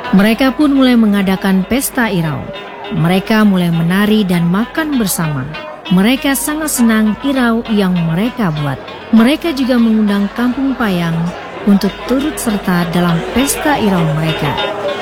Mereka pun mulai mengadakan pesta irau. Mereka mulai menari dan makan bersama. Mereka sangat senang irau yang mereka buat. Mereka juga mengundang kampung Payang untuk turut serta dalam pesta irau mereka.